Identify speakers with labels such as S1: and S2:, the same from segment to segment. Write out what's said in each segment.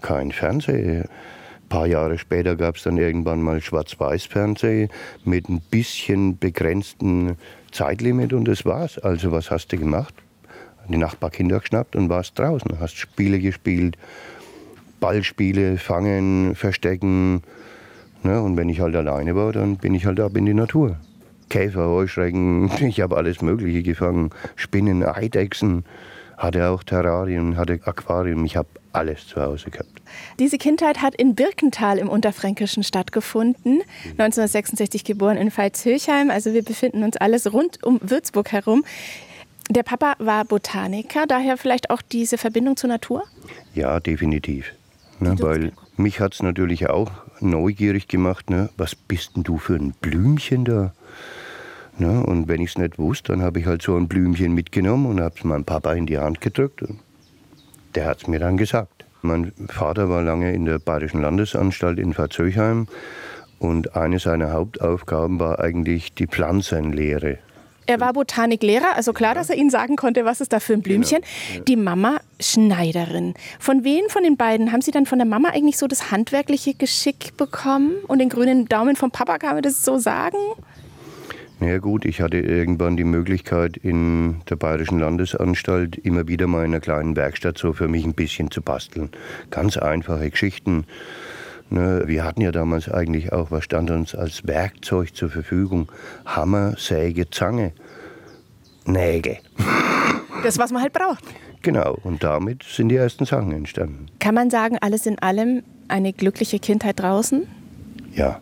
S1: kein Fernsehen. Ein paar Jahre später gab es dann irgendwann mal Schwarz-Weiß-Fernsehen mit ein bisschen begrenzten Zeitlimit und das war's. Also was hast du gemacht? Die Nachbarkinder geschnappt und warst draußen. Hast Spiele gespielt, Ballspiele, Fangen, Verstecken. Ne? Und wenn ich halt alleine war, dann bin ich halt ab in die Natur. Käfer, Heuschrecken, ich habe alles Mögliche gefangen. Spinnen, Eidechsen, hatte auch Terrarien, hatte Aquarium. Ich habe alles zu Hause gehabt.
S2: Diese Kindheit hat in Birkental im Unterfränkischen stattgefunden. 1966 geboren in Veitshöchheim. Also wir befinden uns alles rund um Würzburg herum. Der Papa war Botaniker, daher vielleicht auch diese Verbindung zur Natur?
S1: Ja, definitiv. Ne, weil mich hat es natürlich auch neugierig gemacht. Ne? Was bist denn du für ein Blümchen da? Ne? Und wenn ich es nicht wusste, dann habe ich halt so ein Blümchen mitgenommen und habe es meinem Papa in die Hand gedrückt. Und der hat es mir dann gesagt. Mein Vater war lange in der Bayerischen Landesanstalt in Veitshöchheim und eine seiner Hauptaufgaben war eigentlich die Pflanzenlehre.
S2: Er war Botaniklehrer, also klar, dass er Ihnen sagen konnte, was ist da für ein Blümchen. Genau. Die Mama Schneiderin. Von wem von den beiden haben Sie dann von der Mama eigentlich so das handwerkliche Geschick bekommen und den grünen Daumen vom Papa, kann man das so sagen?
S1: Na ja gut, ich hatte irgendwann die Möglichkeit in der Bayerischen Landesanstalt immer wieder mal in einer kleinen Werkstatt so für mich ein bisschen zu basteln. Ganz einfache Geschichten. Wir hatten ja damals eigentlich auch, was stand uns als Werkzeug zur Verfügung? Hammer, Säge, Zange, Nägel.
S2: Das, was man halt braucht.
S1: Genau, und damit sind die ersten Sachen entstanden.
S2: Kann man sagen, alles in allem eine glückliche Kindheit draußen?
S1: Ja.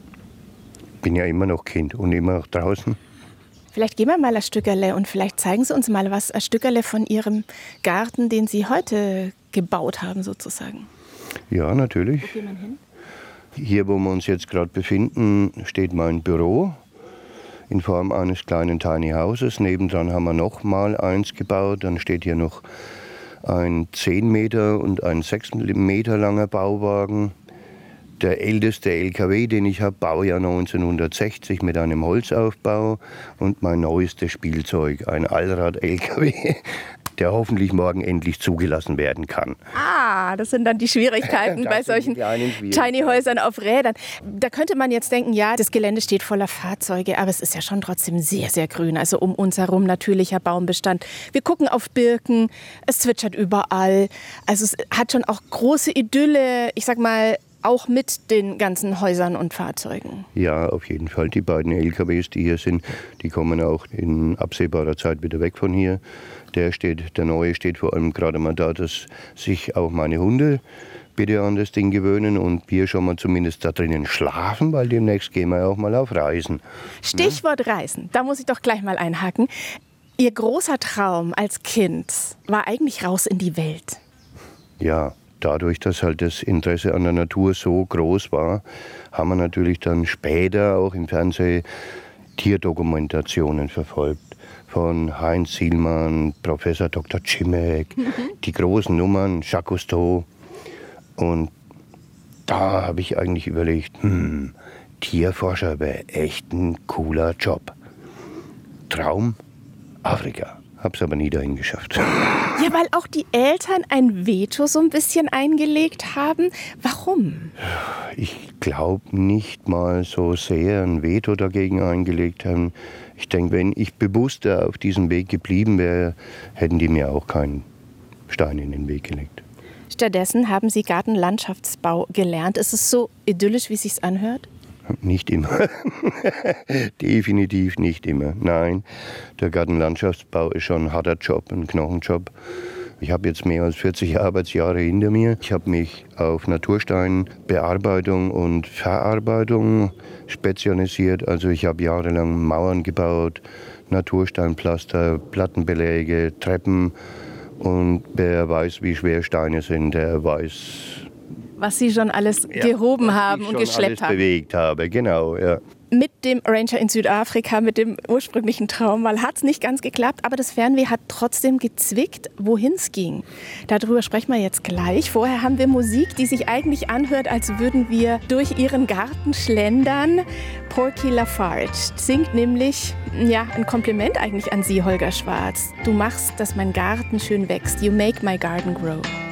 S1: Bin ja immer noch Kind und immer noch draußen.
S2: Vielleicht gehen wir mal ein Stückerle und vielleicht zeigen Sie uns mal was, ein Stückerle von Ihrem Garten, den Sie heute gebaut haben sozusagen.
S1: Ja, natürlich.
S2: Wo geht man hin?
S1: Hier, wo wir uns jetzt gerade befinden, steht mein Büro in Form eines kleinen Tiny Houses. Nebendran haben wir noch mal eins gebaut. Dann steht hier noch ein 10 Meter und ein 6 Meter langer Bauwagen. Der älteste LKW, den ich habe, Baujahr 1960 mit einem Holzaufbau. Und mein neuestes Spielzeug, ein Allrad-LKW, der hoffentlich morgen endlich zugelassen werden kann.
S2: Ah, das sind dann die Schwierigkeiten bei solchen Tiny-Häusern auf Rädern. Da könnte man jetzt denken, ja, das Gelände steht voller Fahrzeuge, aber es ist ja schon trotzdem sehr, sehr grün. Also um uns herum natürlicher Baumbestand. Wir gucken auf Birken, es zwitschert überall. Also es hat schon auch große Idylle, ich sag mal, auch mit den ganzen Häusern und Fahrzeugen.
S1: Ja, auf jeden Fall. Die beiden LKWs, die hier sind, die kommen auch in absehbarer Zeit wieder weg von hier. Der neue steht vor allem gerade mal da, dass sich auch meine Hunde bitte an das Ding gewöhnen und wir schon mal zumindest da drinnen schlafen, weil demnächst gehen wir ja auch mal auf Reisen.
S2: Stichwort Reisen, da muss ich doch gleich mal einhaken. Ihr großer Traum als Kind war eigentlich raus in die Welt.
S1: Ja. Dadurch, dass halt das Interesse an der Natur so groß war, haben wir natürlich dann später auch im Fernsehen Tierdokumentationen verfolgt. Von Heinz Sielmann, Professor Dr. Cimek, die großen Nummern, Jacques Cousteau. Und da habe ich eigentlich überlegt, Tierforscher wäre echt ein cooler Job. Traum, Afrika. Hab's aber nie dahin geschafft.
S2: Ja, weil auch die Eltern ein Veto so ein bisschen eingelegt haben. Warum?
S1: Ich glaube nicht mal so sehr ein Veto dagegen eingelegt haben. Ich denke, wenn ich bewusster auf diesem Weg geblieben wäre, hätten die mir auch keinen Stein in den Weg gelegt.
S2: Stattdessen haben Sie Gartenlandschaftsbau gelernt. Ist es so idyllisch, wie es sich anhört?
S1: Nicht immer. Definitiv nicht immer. Nein, der Gartenlandschaftsbau ist schon ein harter Job, ein Knochenjob. Ich habe jetzt mehr als 40 Arbeitsjahre hinter mir. Ich habe mich auf Natursteinbearbeitung und Verarbeitung spezialisiert. Also ich habe jahrelang Mauern gebaut, Natursteinpflaster, Plattenbeläge, Treppen. Und wer weiß, wie schwer Steine sind, der weiß,
S2: was Sie schon alles gehoben haben und geschleppt haben.
S1: Bewegt habe, genau, ja.
S2: Mit dem Ranger in Südafrika, mit dem ursprünglichen Traum, weil hat es nicht ganz geklappt, aber das Fernweh hat trotzdem gezwickt, wohin es ging. Darüber sprechen wir jetzt gleich. Vorher haben wir Musik, die sich eigentlich anhört, als würden wir durch ihren Garten schlendern. Porky Lafarge singt nämlich, ja, ein Kompliment eigentlich an Sie, Holger Schwarz. Du machst, dass mein Garten schön wächst. You make my garden grow.